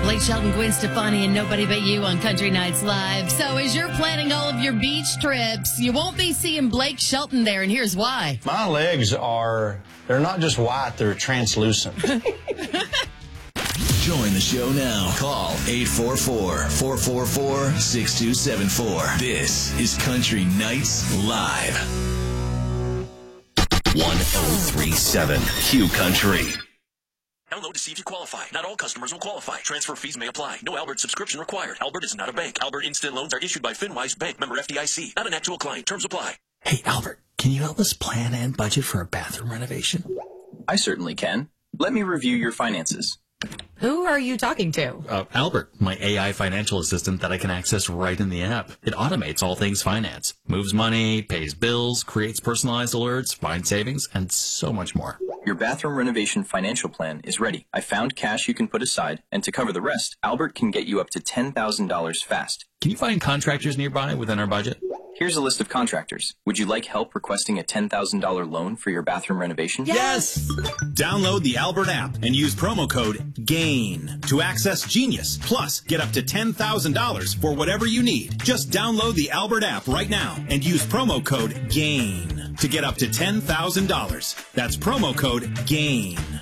Blake Shelton, Gwen Stefani, and Nobody But You on Country Nights Live. So as you're planning all of your beach trips, you won't be seeing Blake Shelton there, and here's why. My legs they're not just white, they're translucent. Join the show now. Call 844-444-6274. This is Country Nights Live. 1037 Q Country. Download to see if you qualify. Not all customers will qualify. Transfer fees may apply. No Albert subscription required. Albert is not a bank. Albert Instant Loans are issued by FinWise Bank, member FDIC. Not an actual client. Terms apply. Hey, Albert, can you help us plan and budget for a bathroom renovation? I certainly can. Let me review your finances. Who are you talking to? Albert, my AI financial assistant that I can access right in the app. It automates all things finance, moves money, pays bills, creates personalized alerts, finds savings, and so much more. Your bathroom renovation financial plan is ready. I found cash you can put aside, and to cover the rest, Albert can get you up to $10,000 fast. Can you find contractors nearby within our budget? Here's a list of contractors. Would you like help requesting a $10,000 loan for your bathroom renovation? Yes! Download the Albert app and use promo code GAIN to access Genius. Plus, get up to $10,000 for whatever you need. Just download the Albert app right now and use promo code GAIN to get up to $10,000. That's promo code GAIN.